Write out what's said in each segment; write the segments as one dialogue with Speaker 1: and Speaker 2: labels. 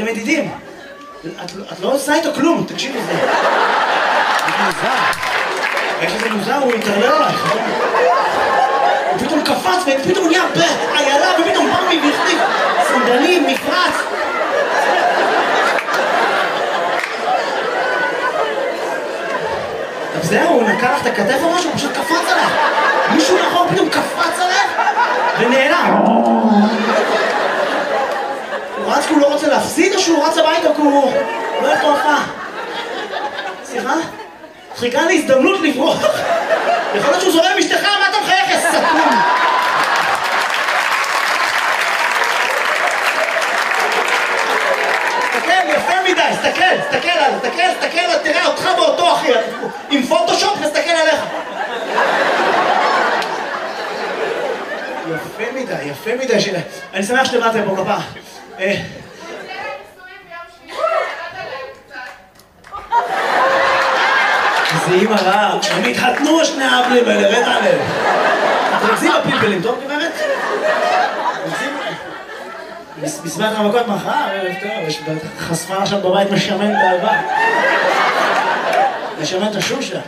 Speaker 1: ידידים. את לא עושה איתו כלום, תקשיב לזה. זה מוזר. איך שזה מוזר, הוא יתרלל עלייך. הוא פתאום קפץ ופתאום נהיה איילה ופתאום במבי והחליף. סנדלים, מפרץ. אז זהו, הוא נקע לך את הכתף או משהו, הוא פשוט קפץ עליך. מישהו נכון פתאום קפץ עליך ונעלם. הוא רץ כי הוא לא רוצה להפסיד או שהוא רץ הביתה כי הוא לא הולך להופעה? סליחה? חיכה לי הזדמנות לברוח. יכול להיות שהוא זורם עם אשתך, מה אתה מחייך, יא סתום? תסתכל, יפה מדי, תסתכל, תראה אותך באותו אחי, עם פוטושופ נסתכל עליך. יפה מדי, אני שמח שבאתם פה כפה. זה אימא רעה, הם התחתנו שני האבלים האלה, רד עליהם. תרקזים בפלפלים, טוב גברת? בסביבת המכות מחר, ערב טוב, יש חשפה עכשיו בבית משמן את האהבה. משמן את השושה.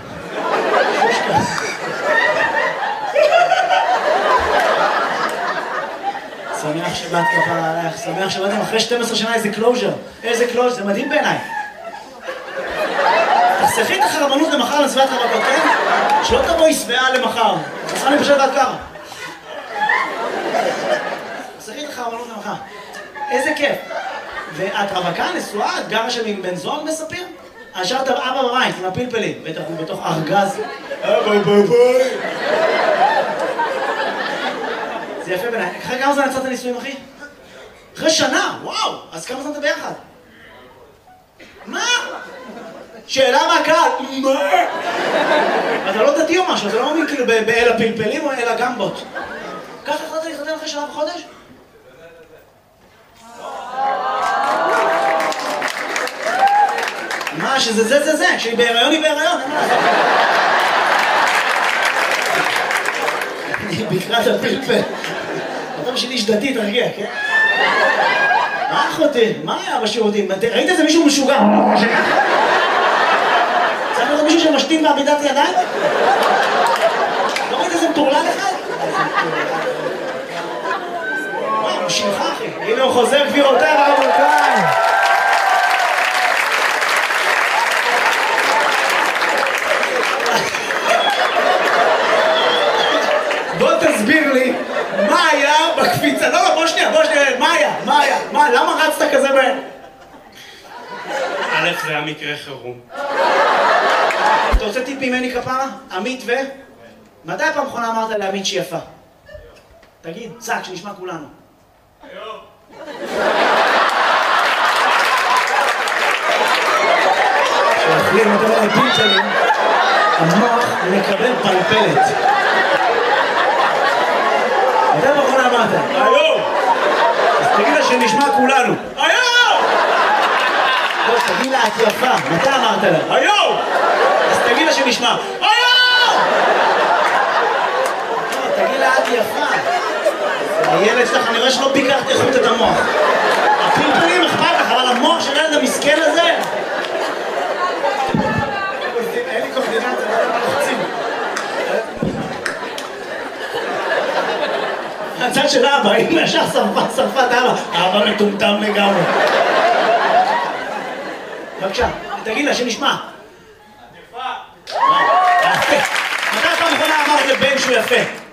Speaker 1: שמח שבאת כפרה עלייך, שמח שבאתם אחרי 12 שנה איזה קלוז'ר. איזה קלוז'ר, זה מדהים בעיניי. תחסכי את החרמנות למחר לסביבת המכות, כן? שלא תבואי שבעה למחר. תחסכה לי פשוט עד ככה. תחסכי את החרמנות למחר. איזה כיף. ואת רווקה, נשואה, את גרה שם עם בן זוג מספיר? השארת אבא בבית עם הפלפלים, בטח הוא בתוך ארגז. אבא ביי. זה יפה בעיניי. אחרי כמה זמן יצאת נישואים, אחי? אחרי שנה, וואו! אז כמה זמן אתה ביחד? מה? שאלה מהקהל, מה? אתה לא דתי או משהו, אתה לא מאמין כאילו באל הפלפלים או אל הגמבות. ככה החלטת להתחתן אחרי שנה וחודש? מה, שזה זה, כשהיא בהיריון היא בהיריון, אין מה לעשות. אני בקרת הפלפל. אתה בשביל איש דתי, תרגיע, כן? מה אחותי? מה היה בשירותים? ראית איזה מישהו משוגע? צריך לראות מישהו שמשתין בעמידת ידיים? לא ראית איזה מטורלל אחד? וואי, הוא שלך אחי. הנה הוא חוזר גבירותיי ורבותיי. בוא תסביר לי מה היה בקפיצה. לא, בוא שנייה, מה, למה רצת כזה מהר?
Speaker 2: א', זה היה מקרה חירום.
Speaker 1: אתה רוצה טיפ ממני כפרה? עמית ו? מתי פעם אחרונה אמרת לעמית שהיא יפה? תגיד, צק, שנשמע כולנו.
Speaker 2: היום.
Speaker 1: כשאוכלים יותר מדי פלפלים, המוח מקבל פלפלת. מתי פעם אחרונה אמרת?
Speaker 2: היום!
Speaker 1: אז תגיד לה שנשמע כולנו.
Speaker 2: היום!
Speaker 1: לא, תגיד לה את יפה. מתי אמרת לה?
Speaker 2: היום!
Speaker 1: אז תגיד לה שנשמע.
Speaker 2: היום!
Speaker 1: לא, תגיד לה את יפה. הילד שלך, אני רואה שלא ביקרת איכות את המוח. הפלפלים אכפת לך, אבל המוח של הילד המסכן הזה... אין לי קורדינציה, לא לוחצים. הצד של אבא, אם ישר שרפת אבא, אבא מטומטם לגמרי. בבקשה, תגיד לה שנשמע.
Speaker 2: יפה.
Speaker 1: מתי פעם אחרונה אמרת לבן שהוא יפה?